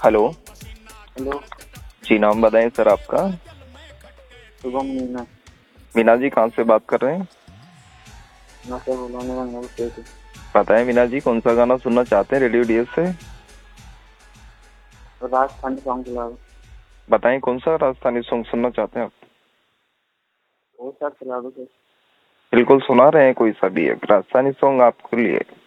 Hello. Hello. जी नाम बताएं sir आपका। शुभम मीना। मीना जी कहाँ से बात कर रहे हैं? मैं से बुलाने का नंबर से थी। बताएं मीना जी कौन सा गाना सुनना चाहते हैं रेडियो डीएस से। राजस्थानी सॉन्ग चला दो। बताएं कौन सा राजस्थानी सॉन्ग सुनना चाहते हैं आप। वो सर चला दो। बिल्कुल सुना रहे हैं, कोई सा भी है राजस्थानी सॉन्ग आपके लिए।